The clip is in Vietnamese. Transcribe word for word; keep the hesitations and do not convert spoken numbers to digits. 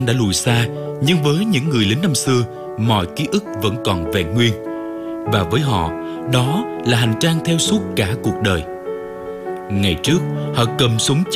đã lùi xa, nhưng với những người lính năm xưa, mọi ký ức vẫn còn vẹn nguyên. Và với họ, đó là hành trang theo suốt cả cuộc đời. Ngày trước, họ cầm súng